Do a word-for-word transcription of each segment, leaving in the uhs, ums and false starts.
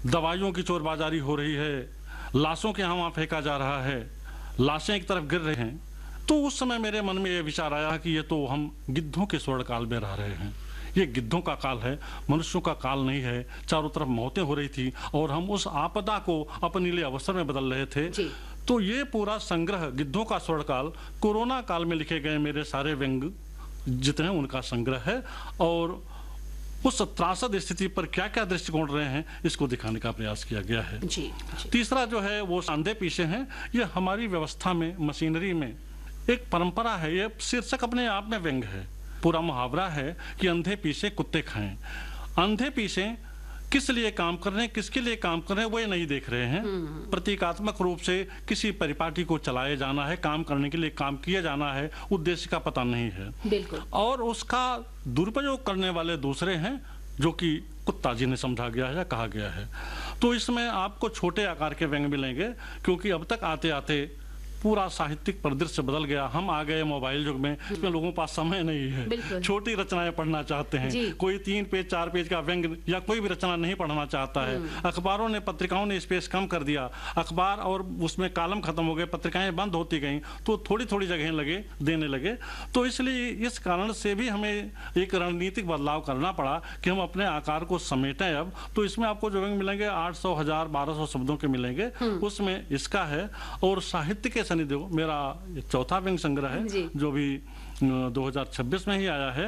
दवाइयों की चोरबाजारी हो रही है, लाशों के यहाँ वहाँ फेंका जा रहा है, लाशें एक तरफ गिर रही हैं। तो उस समय मेरे मन में ये विचार आया कि ये तो हम गिद्धों के स्वर्ण काल में रह रहे हैं। ये गिद्धों का काल है, मनुष्यों का काल नहीं है। चारों तरफ मौतें हो रही थी और हम उस आपदा को अपने लिए अवसर में बदल रहे थे। तो ये पूरा संग्रह गिद्धों का स्वर्ण काल, कोरोना काल में लिखे गए मेरे सारे व्यंग जितने उनका संग्रह है और उस त्रासद स्थिति पर क्या क्या दृष्टिकोण रहे हैं इसको दिखाने का प्रयास किया गया है। जी, जी। तीसरा जो है वो अंधे पीछे हैं। ये हमारी व्यवस्था में, मशीनरी में एक परंपरा है। ये शीर्षक अपने आप में व्यंग है। पूरा मुहावरा है कि अंधे पीछे कुत्ते खाएं। अंधे पीछे किस लिए काम कर रहे हैं, किसके लिए काम कर रहे हैं वो ये नहीं देख रहे हैं। प्रतीकात्मक रूप से किसी परिपाटी को चलाए जाना है, काम करने के लिए काम किया जाना है, उद्देश्य का पता नहीं है। बिल्कुल। और उसका दुरुपयोग करने वाले दूसरे हैं जो कि कुत्ता जी ने समझा गया है या कहा गया है। तो इसमें आपको छोटे आकार के व्यंग मिलेंगे क्योंकि अब तक आते आते पूरा साहित्यिक परिदृश्य बदल गया। हम आ गए मोबाइल युग में, इसमें लोगों के पास समय नहीं है। छोटी रचनाएं पढ़ना चाहते हैं, कोई तीन पेज चार पेज का व्यंग या कोई भी रचना नहीं पढ़ना चाहता है। अखबारों ने, पत्रिकाओं ने स्पेस कम कर दिया। अखबार और उसमें कॉलम खत्म हो गए, पत्रिकाएं बंद होती गई, तो थोड़ी थोड़ी जगह लगे देने लगे। तो इसलिए इस कारण से भी हमें एक रणनीतिक बदलाव करना पड़ा कि हम अपने आकार को समेटें। अब तो इसमें आपको जो व्यंग मिलेंगे आठ सौ हजार बारह सौ शब्दों के मिलेंगे, उसमें इसका है। और साहित्य के शनिदेव मेरा चौथा व्यंग संग्रह है जो भी दो हज़ार छब्बीस में ही आया है।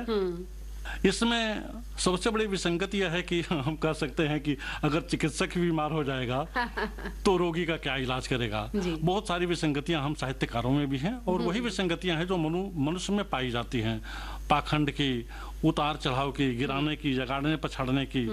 इसमें सबसे बड़ी विसंगति यह है कि हम कह सकते हैं कि अगर चिकित्सक भी बीमार हो जाएगा तो रोगी का क्या इलाज करेगा। बहुत सारी विसंगतियां हम साहित्यकारों में भी हैं और वही विसंगतियां हैं जो मनु मनुष्य में पाई जाती हैं। पाखंड की, उतार चढ़ाव की, गिराने की, जगाड़ने पछाड़ने की,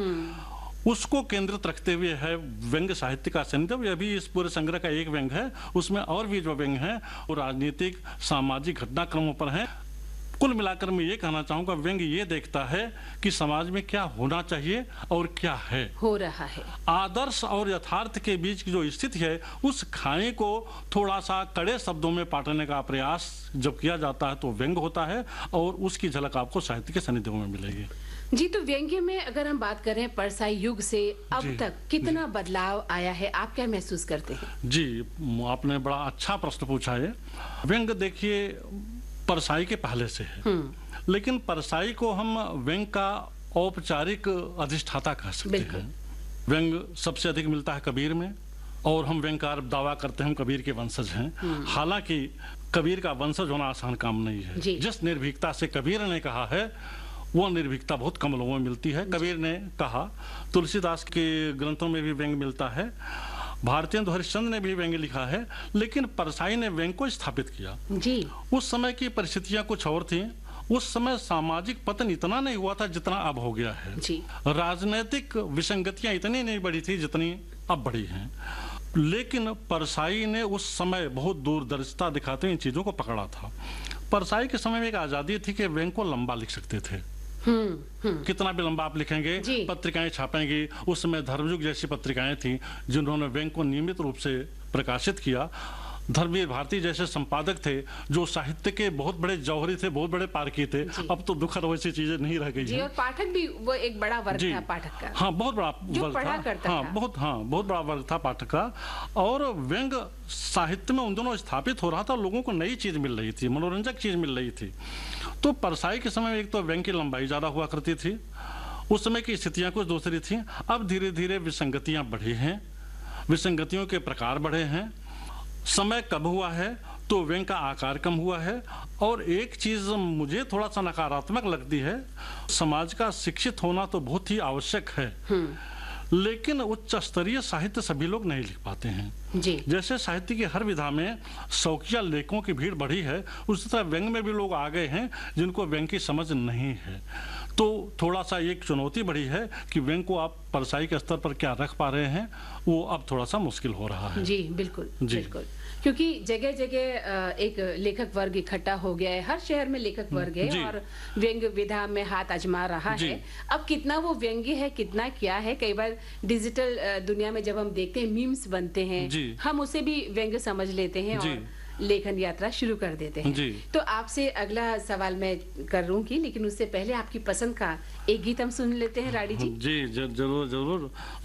उसको केंद्रित रखते हुए है व्यंग साहित्य का संदर्भ। यह भी इस पूरे संग्रह का एक व्यंग है। उसमें और भी जो व्यंग हैं वो राजनीतिक, सामाजिक घटनाक्रमों पर हैं। कुल मिलाकर मैं ये कहना चाहूंगा, व्यंग ये देखता है कि समाज में क्या होना चाहिए और क्या है, हो रहा है। आदर्श और यथार्थ के बीच की जो स्थिति है उस खाई को थोड़ा सा कड़े शब्दों में पाटने का प्रयास जब किया जाता है तो व्यंग होता है और उसकी झलक आपको साहित्य के सानिध्य में मिलेगी। जी, तो व्यंग्य में अगर हम बात करें परसाई युग से अब तक कितना बदलाव आया है, आप क्या महसूस करते हैं? जी, आपने बड़ा अच्छा प्रश्न पूछा है। व्यंग देखिए परसाई के पहले से है, लेकिन परसाई को हम व्यंग का औपचारिक अधिष्ठाता कह सकते हैं। व्यंग सबसे अधिक मिलता है कबीर में और हम व्यंगकार दावा करते हैं हम कबीर के वंशज हैं। हालांकि कबीर का वंशज होना आसान काम नहीं है। जिस निर्भीकता से कबीर ने कहा है वो निर्भीकता बहुत कम लोगों में मिलती है। कबीर ने कहा, तुलसीदास के ग्रंथों में भी व्यंग मिलता है, भारतेंदु हरिश्चंद्र ने भी व्यंग लिखा है, लेकिन परसाई ने व्यंग को स्थापित किया। जी। उस समय की परिस्थितियां कुछ और थी। उस समय सामाजिक पतन इतना नहीं हुआ था जितना अब हो गया है। जी। राजनीतिक विसंगतियां इतनी नहीं बढ़ी थी जितनी अब बढ़ी हैं। लेकिन परसाई ने उस समय बहुत दूरदर्शिता दिखाते हुए इन चीजों को पकड़ा था। परसाई के समय में एक आजादी थी कि व्यंग को लंबा लिख सकते थे। हम्म, हम्म। कितना भी लंबा आप लिखेंगे, पत्रिकाएं छापेंगी। उस समय धर्मयुग जैसी पत्रिकाएं थी जिन्होंने व्यंग को नियमित रूप से प्रकाशित किया। धर्मवीर भारती जैसे संपादक थे जो साहित्य के बहुत बड़े जौहरी थे, बहुत बड़े पारखी थे। अब तो दुखद वैसी चीजें नहीं रह गई हैं। और पाठक भी वो एक बड़ा वर्ग था पाठक का। हाँ, बहुत बड़ा वर्ग था। हाँ, बहुत हाँ बहुत बड़ा वर्ग था पाठक का। और व्यंग साहित्य में उन दोनों स्थापित हो रहा था, लोगों को नई चीज मिल रही थी, मनोरंजक चीज मिल रही थी। तो परसाई के समय में एक तो व्यंग की लंबाई ज्यादा हुआ करती थी, उस समय की स्थितियां कुछ दूसरी थी। अब धीरे धीरे विसंगतियां बढ़ी हैं, विसंगतियों के प्रकार बढ़े हैं। समय कब हुआ है तो व्यंग का आकार कम हुआ है। और एक चीज मुझे थोड़ा सा नकारात्मक लगती है, समाज का शिक्षित होना तो बहुत ही आवश्यक है, लेकिन उच्च स्तरीय साहित्य सभी लोग नहीं लिख पाते हैं। जी। जैसे साहित्य की हर विधा में शौकिया लेखकों की भीड़ बढ़ी है, उसी तरह व्यंग में भी लोग आ गए हैं जिनको व्यंग की समझ नहीं है। तो थोड़ा सा एक चुनौती बढ़ी है कि व्यंग को आप परसाई के स्तर पर क्या रख पा रहे हैं, वो अब थोड़ा सा मुश्किल हो रहा है। जी बिल्कुल, जी बिल्कुल, क्योंकि जगह जगह एक लेखक वर्ग इकट्ठा हो गया है, हर शहर में लेखक वर्ग है और व्यंग विधा में हाथ आजमा रहा है। अब कितना वो व्यंग्य है, कितना क्या है, कई बार डिजिटल दुनिया में जब हम देखते हैं मीम्स बनते हैं, हम उसे भी व्यंग्य समझ लेते हैं और लेखन यात्रा शुरू कर देते हैं। तो आपसे अगला सवाल मैं करूंगी, लेकिन उससे पहले आपकी पसंद का एक गीत हम सुन लेते हैं राडी जी। जी जरूर जरूर।